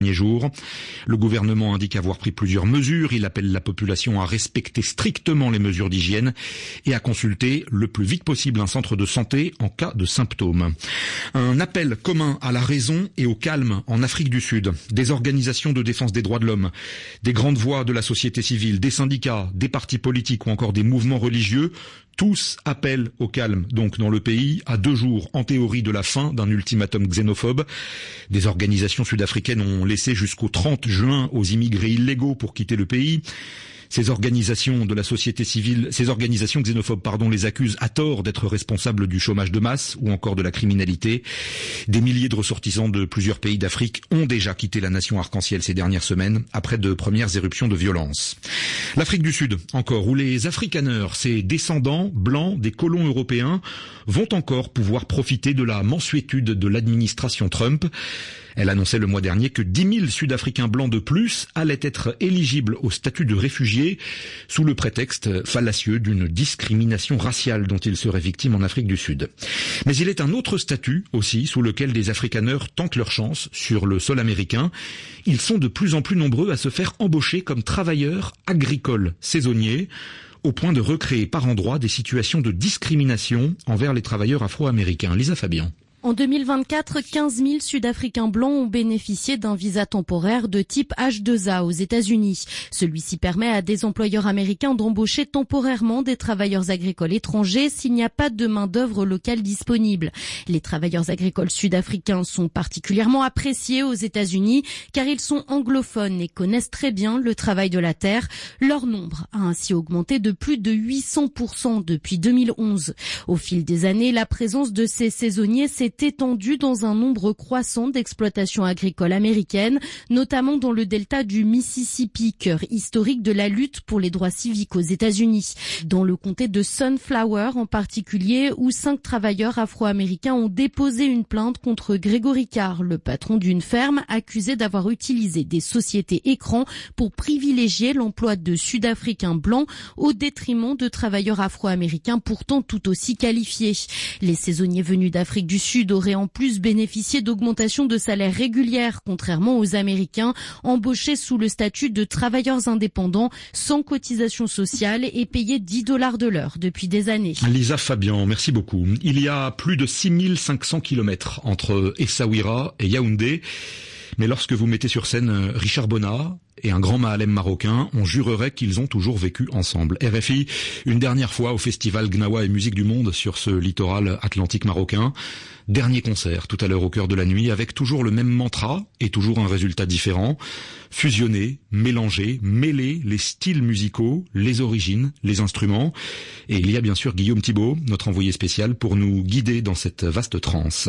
derniers jours. Le gouvernement indique avoir pris plusieurs mesures. Il appelle la population à respecter strictement les mesures d'hygiène et à consulter le plus vite possible un centre de santé en cas de symptômes. Un appel commun à la raison et au calme en Afrique du Sud. Des organisations de défense des droits de l'homme, des grandes voix de la société civile, des syndicats, des partis politiques ou encore des mouvements religieux, tous appellent au calme, donc dans le pays, à 2 jours en théorie de la fin d'un ultimatum xénophobe. Des organisations sud-africaines ont laissé jusqu'au 30 juin aux immigrés illégaux pour quitter le pays. Ces organisations de la société civile, ces organisations xénophobes, les accusent à tort d'être responsables du chômage de masse ou encore de la criminalité. Des milliers de ressortissants de plusieurs pays d'Afrique ont déjà quitté la nation arc-en-ciel ces dernières semaines après de premières éruptions de violence. L'Afrique du Sud, encore, où les Afrikaners, ces descendants blancs des colons européens, vont encore pouvoir profiter de la mansuétude de l'administration Trump. Elle annonçait le mois dernier que 10 000 Sud-Africains blancs de plus allaient être éligibles au statut de réfugiés sous le prétexte fallacieux d'une discrimination raciale dont ils seraient victimes en Afrique du Sud. Mais il est un autre statut aussi sous lequel des Afrikaners tentent leur chance sur le sol américain. Ils sont de plus en plus nombreux à se faire embaucher comme travailleurs agricoles saisonniers, au point de recréer par endroits des situations de discrimination envers les travailleurs afro-américains. Lisa Fabian. En 2024, 15 000 Sud-Africains blancs ont bénéficié d'un visa temporaire de type H2A aux États-Unis. Celui-ci permet à des employeurs américains d'embaucher temporairement des travailleurs agricoles étrangers s'il n'y a pas de main-d'œuvre locale disponible. Les travailleurs agricoles sud-africains sont particulièrement appréciés aux États-Unis car ils sont anglophones et connaissent très bien le travail de la terre. Leur nombre a ainsi augmenté de plus de 800% depuis 2011. Au fil des années, la présence de ces saisonniers s'est étendue dans un nombre croissant d'exploitations agricoles américaines, notamment dans le delta du Mississippi, cœur historique de la lutte pour les droits civiques aux États-Unis. Dans le comté de Sunflower en particulier, où 5 travailleurs afro-américains ont déposé une plainte contre Gregory Carr, le patron d'une ferme, accusé d'avoir utilisé des sociétés écrans pour privilégier l'emploi de Sud-Africains blancs au détriment de travailleurs afro-américains pourtant tout aussi qualifiés. Les saisonniers venus d'Afrique du Sud auraient en plus bénéficié d'augmentations de salaire régulières, contrairement aux Américains, embauchés sous le statut de travailleurs indépendants, sans cotisation sociale et payés $10 de l'heure depuis des années. Lisa Fabian, merci beaucoup. Il y a plus de 6500 kilomètres entre Essaouira et Yaoundé. Mais lorsque vous mettez sur scène Richard Bonnat et un grand Mahalem marocain, on jurerait qu'ils ont toujours vécu ensemble. RFI, une dernière fois au festival Gnawa et Musique du Monde sur ce littoral atlantique marocain. Dernier concert tout à l'heure au cœur de la nuit avec toujours le même mantra et toujours un résultat différent. Fusionner, mélanger, mêler les styles musicaux, les origines, les instruments. Et il y a bien sûr Guillaume Thibault, notre envoyé spécial, pour nous guider dans cette vaste transe.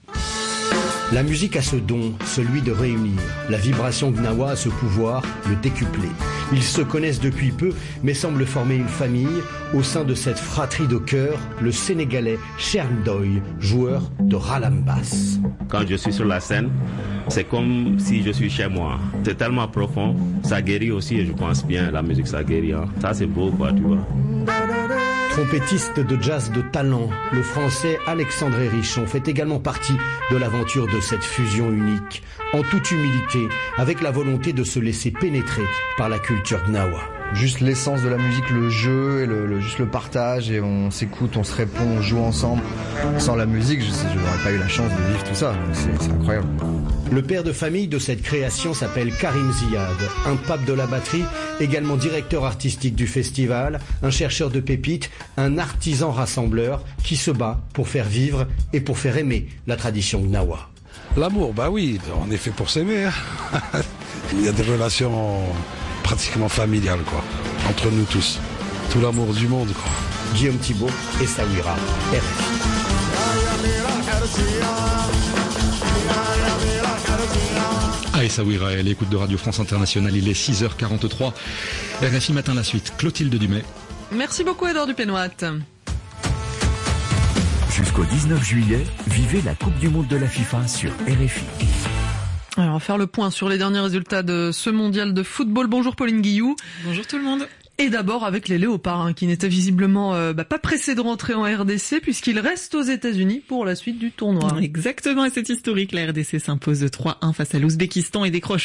La musique a ce don, celui de réunir. La vibration Gnawa a ce pouvoir, le décupler. Ils se connaissent depuis peu, mais semblent former une famille. Au sein de cette fratrie de cœur, le Sénégalais Cherndoy, joueur de Ralambas. Quand je suis sur la scène, c'est comme si je suis chez moi. C'est tellement profond, ça guérit aussi et je pense bien, la musique ça guérit. Hein. Ça c'est beau quoi, tu vois. Trompettiste de jazz de talent, le français Alexandre Richon fait également partie de l'aventure de cette fusion unique, en toute humilité, avec la volonté de se laisser pénétrer par la culture Gnawa. Juste l'essence de la musique, le jeu, et juste le partage, et on s'écoute, on se répond, on joue ensemble. Sans la musique, je n'aurais pas eu la chance de vivre tout ça, c'est incroyable. Le père de famille de cette création s'appelle Karim Ziad, un pape de la batterie, également directeur artistique du festival, un chercheur de pépites, un artisan rassembleur qui se bat pour faire vivre et pour faire aimer la tradition Gnawa. L'amour, bah oui, on est fait pour s'aimer. Hein. Il y a des relations pratiquement familiales, quoi, entre nous tous. Tout l'amour du monde, quoi. Guillaume Thibault, Essaouira, RFI. À Essaouira, à l'écoute de Radio France Internationale, il est 6h43. RFI Matin, la suite. Clotilde Dumay. Merci beaucoup, Edouard Dupénoit. Jusqu'au 19 juillet, vivez la Coupe du Monde de la FIFA sur RFI. Alors, on va faire le point sur les derniers résultats de ce mondial de football. Bonjour Pauline Guillou. Bonjour tout le monde. Et d'abord avec les Léopards, qui n'étaient visiblement pas pressés de rentrer en RDC puisqu'ils restent aux États-Unis pour la suite du tournoi. Exactement, et c'est historique. La RDC s'impose de 3-1 face à l'Ouzbékistan et décroche